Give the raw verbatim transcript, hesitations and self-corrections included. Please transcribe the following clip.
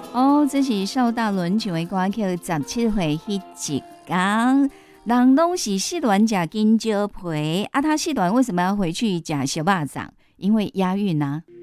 哦，这是邵大伦唱的歌曲十七岁迄一天，人拢是四段吃金蕉皮啊，他四段为什么要回去吃小巴掌？因为押韵啊。